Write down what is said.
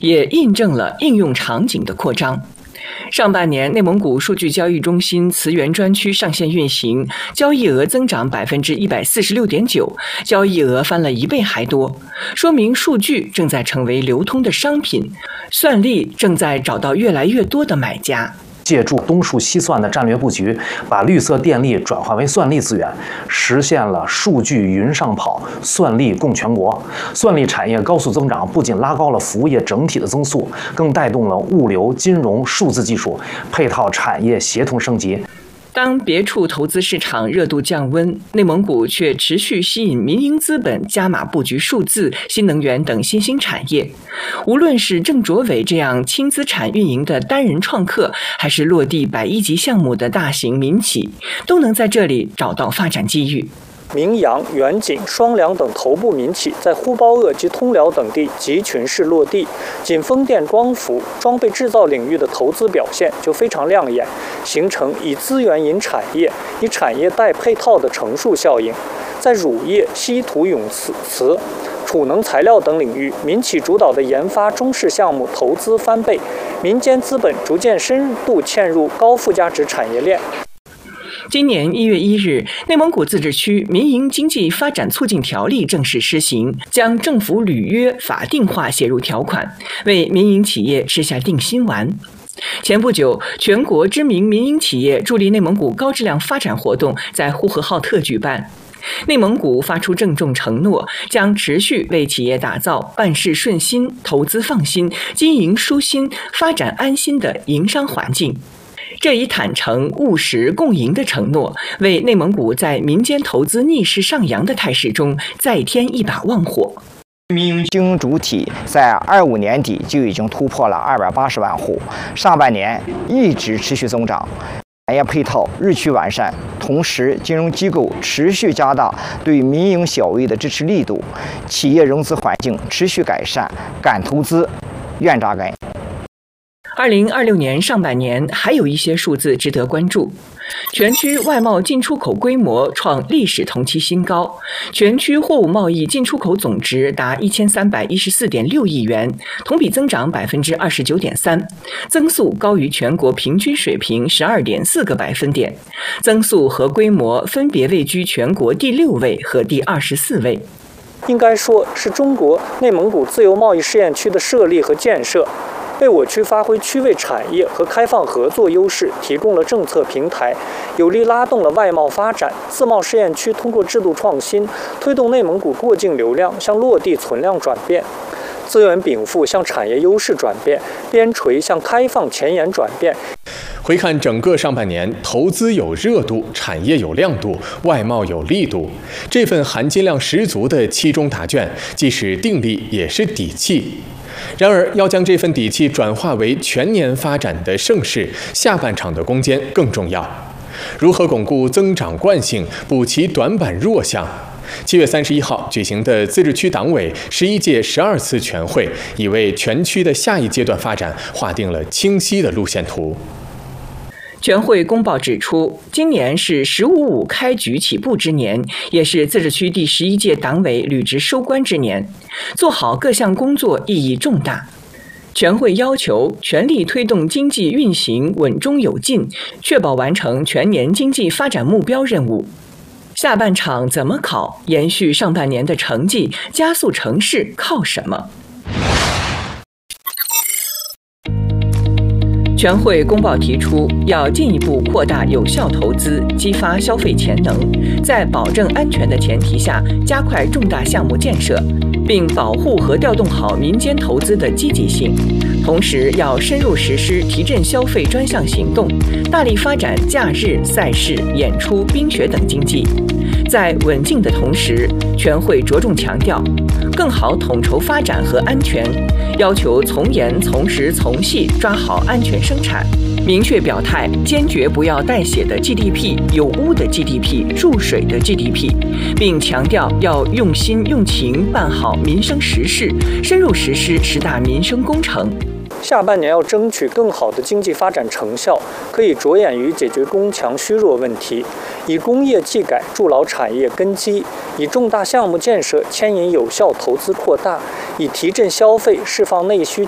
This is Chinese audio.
也印证了应用场景的扩张。上半年，内蒙古数据交易中心磁源专区上线运行，交易额增长146.9%，交易额翻了1倍还多，说明数据正在成为流通的商品，算力正在找到越来越多的买家。 借助东数西算的战略布局，把绿色电力转化为算力资源，实现了数据云上跑、算力供全国。算力产业高速增长，不仅拉高了服务业整体的增速，更带动了物流、金融、数字技术配套产业协同升级。 当别处投资市场热度降温，内蒙古却持续吸引民营资本加码布局数字、新能源等新兴产业。无论是郑卓伟这样轻资产运营的单人创客，还是落地100亿级项目的大型民企，都能在这里找到发展机遇。 明阳、远景、双良等头部民企在呼包鄂及通辽等地集群式落地，仅风电、光伏、装备制造领域的投资表现就非常亮眼，形成以资源引产业、以产业带配套的乘数效应。在乳业、稀土永磁、储能材料等领域，民企主导的研发中试项目投资翻倍，民间资本逐渐深度嵌入高附加值产业链。 今年1月1日，内蒙古自治区民营经济发展促进条例正式施行，将政府履约法定化写入条款，为民营企业吃下定心丸。前不久，全国知名民营企业助力内蒙古高质量发展活动在呼和浩特举办。内蒙古发出郑重承诺，将持续为企业打造办事顺心、投资放心、经营舒心、发展安心的营商环境。这一坦诚、务实、共赢的承诺，为内蒙古在民间投资逆势上扬的态势中再添一把旺火。 民营经营主体在25年底就已经突破了280万户，上半年一直持续增长，产业配套日趋完善，同时金融机构持续加大对民营小微的支持力度，企业融资环境持续改善，敢投资、愿扎根。 2026年上半年还有一些数字值得关注。全区外贸进出口规模创历史同期新高，全区货物贸易进出口总值达1314.6亿元，同比增长29.3%，增速高于全国平均水平12.4个百分点，增速和规模分别位居全国第6位和第24位。 应该说是中国内蒙古自由贸易试验区的设立和建设，为我区发挥区位产业和开放合作优势提供了政策平台，有力拉动了外贸发展。自贸试验区通过制度创新，推动内蒙古过境流量向落地存量转变，资源禀赋向产业优势转变，边陲向开放前沿转变。 回看整个上半年，投资有热度，产业有亮度，外贸有力度，这份含金量十足的期中答卷，既是定力，也是底气。然而，要将这份底气转化为全年发展的盛世，下半场的攻坚更重要。如何巩固增长惯性，补齐短板弱项？7月31号举行的自治区党委11届12次全会，已为全区的下一阶段发展划定了清晰的路线图。 全会公报指出，今年是“15.5”开局起步之年，也是自治区第11届党委履职收官之年，做好各项工作意义重大。全会要求全力推动经济运行稳中有进，确保完成全年经济发展目标任务。下半场怎么考？延续上半年的成绩，加速城市靠什么？全会公报提出，要进一步扩大有效投资，激发消费潜能，在保证安全的前提下，加快重大项目建设，并保护和调动好民间投资的积极性。同时，要深入实施提振消费专项行动，大力发展假日、赛事、演出、冰雪等经济。在稳进的同时，全会着重强调，更好统筹发展和安全，要求从严从实从细抓好安全生产，明确表态，坚决不要带血的 GDP、有污的 GDP、注水的 GDP， 并强调要用心用情办好民生实事，深入实施10大民生工程。 下半年要争取更好的经济发展成效，可以着眼于解决工强虚弱问题，以工业技改筑牢产业根基，以重大项目建设牵引有效投资扩大，以提振消费释放内需